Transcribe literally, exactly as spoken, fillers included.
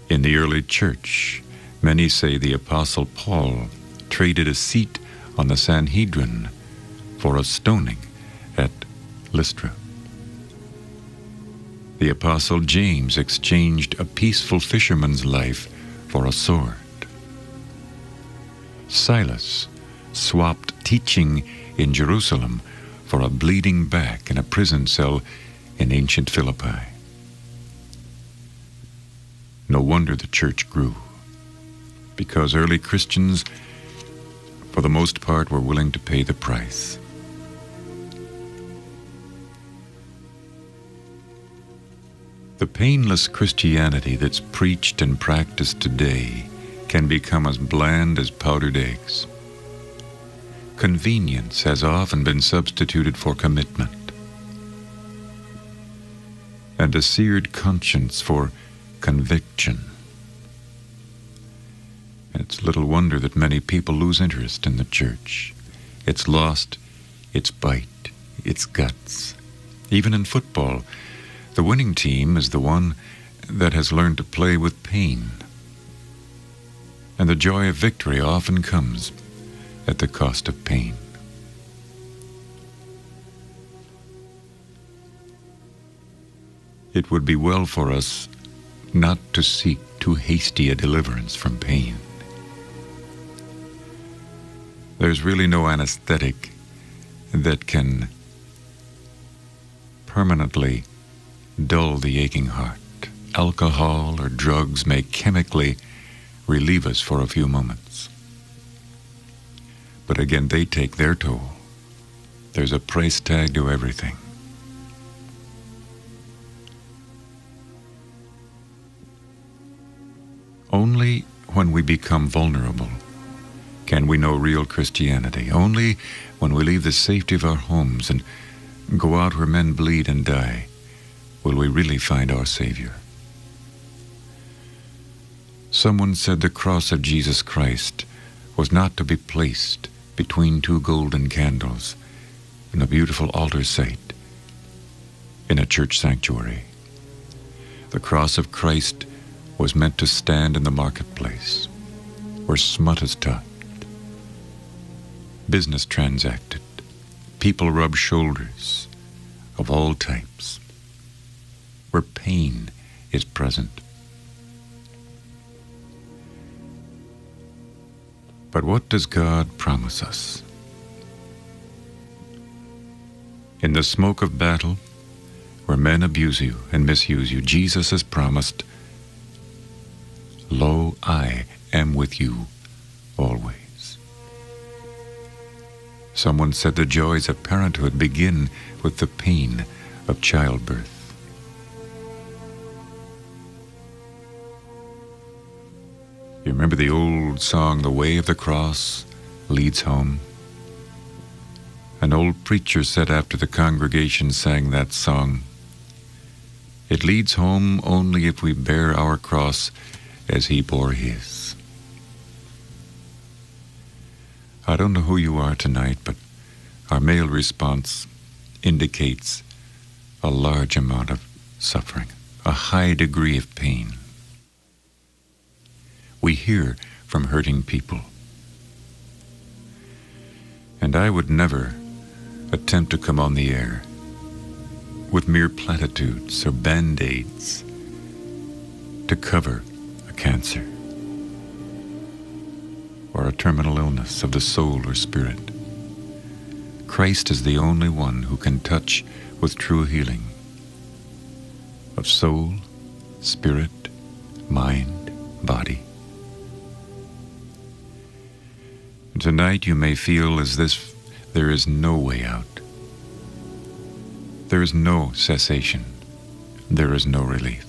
In the early church, many say the Apostle Paul traded a seat on the Sanhedrin for a stoning at Lystra. The Apostle James exchanged a peaceful fisherman's life for a sword. Silas swapped teaching in Jerusalem for a bleeding back in a prison cell in ancient Philippi. No wonder the church grew, because early Christians, for the most part, were willing to pay the price. The painless Christianity that's preached and practiced today can become as bland as powdered eggs. Convenience has often been substituted for commitment, and a seared conscience for conviction. And it's little wonder that many people lose interest in the church. It's lost its bite, its guts. Even in football, the winning team is the one that has learned to play with pain. And the joy of victory often comes at the cost of pain. It would be well for us not to seek too hasty a deliverance from pain. There's really no anesthetic that can permanently dull the aching heart. Alcohol or drugs may chemically relieve us for a few moments, but again, they take their toll. There's a price tag to everything. Only when we become vulnerable can we know real Christianity. Only when we leave the safety of our homes and go out where men bleed and die will we really find our Savior. Someone said the cross of Jesus Christ was not to be placed between two golden candles in a beautiful altar site in a church sanctuary. The cross of Christ was meant to stand in the marketplace, where smut is taught, business transacted, people rub shoulders of all types, where pain is present. But what does God promise us? In the smoke of battle, where men abuse you and misuse you, Jesus has promised, "Lo, I am with you always." Someone said the joys of parenthood begin with the pain of childbirth. You remember the old song, "The Way of the Cross Leads Home"? An old preacher said after the congregation sang that song, "It leads home only if we bear our cross as he bore his." I don't know who you are tonight, but our male response indicates a large amount of suffering, a high degree of pain. We hear from hurting people. And I would never attempt to come on the air with mere platitudes or band-aids to cover a cancer or a terminal illness of the soul or spirit. Christ is the only one who can touch with true healing of soul, spirit, mind, body. And tonight you may feel as if there is no way out. There is no cessation. There is no relief.